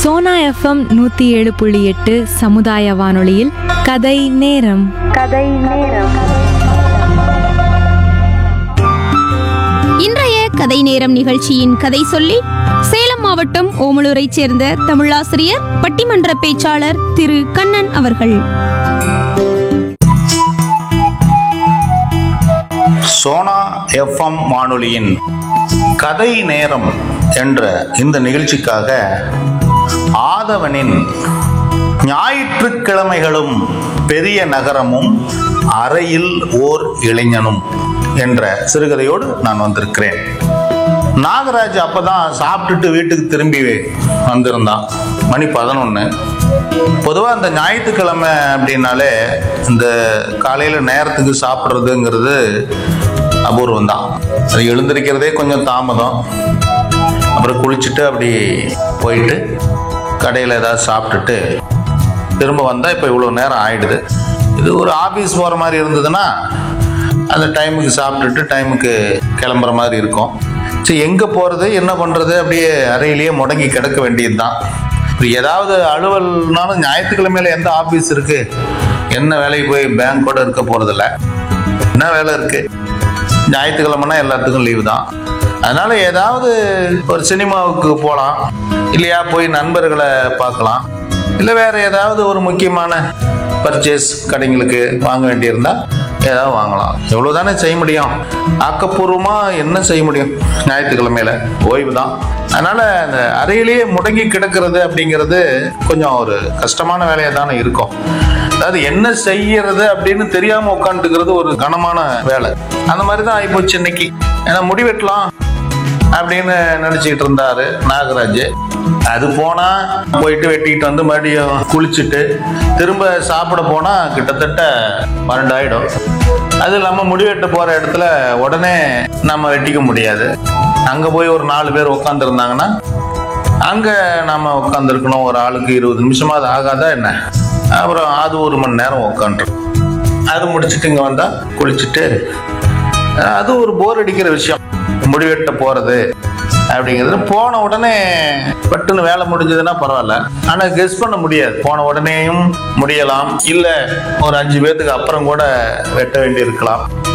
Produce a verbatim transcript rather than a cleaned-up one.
Sona FM நூத்தி ஏழு புள்ளி எட்டு சமுதாய வானொலியில் கதை நேரம். கதை நேரம். இன்றைய கதை நேரம் நிகழ்ச்சியின் கதை சொல்லி சேலம் மாவட்டம் ஓமலூரை சேர்ந்த தமிழாசிரியர் பட்டிமன்ற பேச்சாளர் திரு கண்ணன் அவர்கள். சோனா எஃப்எம் வானொலியின் கதை நேரம் என்ற இந்த நிகழ்ச்சிக்காக ஆதவனின் ஞாயிற்றுக்கிழமைகளும் பெரிய நகரமும் அறையில் ஓர் இளைஞனும் என்ற சிறுகதையோடு நான் வந்திருக்கிறேன். நாகராஜ் அப்பதான் சாப்பிட்டுட்டு வீட்டுக்கு திரும்பி வந்திருந்தான். மணி பதினொன்னு. பொதுவாக இந்த ஞாயிற்றுக்கிழமை அப்படின்னாலே இந்த காலையில் நேரத்துக்கு சாப்பிட்றதுங்கிறது அபூர்வம் தான். அது எழுந்திருக்கிறதே கொஞ்சம் தாமதம். அப்புறம் குளிச்சுட்டு அப்படி போயிட்டு கடையில் ஏதாவது சாப்பிட்டுட்டு திரும்ப வந்தால் இப்போ இவ்வளோ நேரம் ஆயிடுது. இது ஒரு ஆஃபீஸ் போகிற மாதிரி இருந்ததுன்னா அந்த டைமுக்கு சாப்பிட்டுட்டு டைமுக்கு கிளம்புற மாதிரி இருக்கும். சரி, எங்கே போகிறது என்ன பண்ணுறது, அப்படியே அறையிலேயே முடங்கி கிடக்க வேண்டியது தான். இப்போ ஏதாவது அலுவல்னாலும் ஞாயிற்றுக்கிழமையில எந்த ஆஃபீஸ் இருக்குது, என்ன வேலைக்கு போய் பேங்க் கூட இருக்க போகிறதில்ல. என்ன வேலை இருக்குது, ஞாயிற்றுக்கிழமைனா எல்லாத்துக்கும் லீவு தான். அதனால் ஏதாவது ஒரு சினிமாவுக்கு போகலாம், இல்லையா போய் நண்பர்களை பார்க்கலாம், இல்லை வேறு ஏதாவது ஒரு முக்கியமான பர்ச்சேஸ் கடைங்களுக்கு வாங்க வேண்டியிருந்தால் ஏதாவது வாங்கலாம். எவ்வளோ தானே செய்ய முடியும், ஆக்கப்பூர்வமாக என்ன செய்ய முடியும் ஞாயிற்றுக்கிழமையில, ஓய்வு தான். அதனால் அந்த அறையிலேயே முடங்கி கிடக்கிறது அப்படிங்கிறது கொஞ்சம் ஒரு கஷ்டமான வேலையாக தானே இருக்கும். அதாவது என்ன செய்யறது அப்படின்னு தெரியாமல் உட்காந்துக்கிறது ஒரு கனமான வேலை. அந்த மாதிரி தான் ஆகிப்போச்சு இன்னைக்கு. ஏன்னா முடிவெட்டலாம் அப்படின்னு நினச்சிக்கிட்டு இருந்தாரு நாகராஜ். அது போனால் போயிட்டு வெட்டிக்கிட்டு வந்து மறுபடியும் குளிச்சுட்டு திரும்ப சாப்பிட போனால் கிட்டத்தட்ட பன்னெண்டு ஆகிடும். அது இல்லாமல் முடிவெட்ட போகிற இடத்துல உடனே நம்ம வெட்டிக்க முடியாது. அங்கே போய் ஒரு நாலு பேர் உட்காந்துருந்தாங்கன்னா அங்கே நம்ம உட்காந்துருக்கணும். ஒரு ஆளுக்கு இருபது நிமிஷமாக அது ஆகாதா என்ன? அப்புறம் அது ஒரு மணி நேரம் உட்காந்துரும். அது முடிச்சுட்டு இங்கே வந்தால் குளிச்சுட்டு, அது ஒரு போர் அடிக்கிற விஷயம் முடிவெட்ட போகிறது அப்படிங்கிறது. போன உடனே பட்டுன்னு வேலை முடிஞ்சதுன்னா பரவாயில்ல, ஆனால் கெஸ் பண்ண முடியாது. போன உடனேயும் முடியலாம், இல்லை ஒரு அஞ்சு பேர்த்துக்கு அப்புறம் கூட வெட்ட வேண்டி இருக்கலாம்.